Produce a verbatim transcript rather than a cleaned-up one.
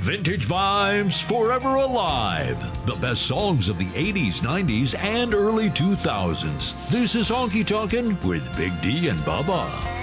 Vintage vibes forever alive. The best songs of the eighties, nineties, and early two thousands. This is Honky Tonkin' with Big D and Bubba.